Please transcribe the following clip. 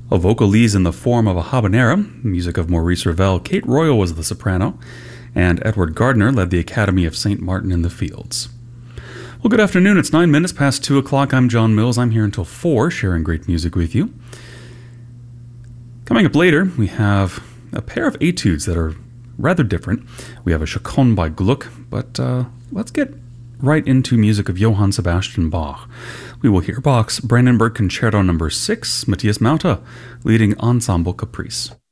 A vocalese in the form of a habanera, music of Maurice Ravel. Kate Royal was the soprano, and Edward Gardner led the Academy of St. Martin in the Fields. Well, good afternoon. It's 9 minutes past 2 o'clock. I'm John Mills. I'm here until 4, sharing great music with you. Coming up later, we have a pair of etudes that are rather different. We have a chaconne by Gluck, but let's get right into music of Johann Sebastian Bach. We will hear Bach's Brandenburg Concerto No. 6, Matthias Mauta leading Ensemble Caprice.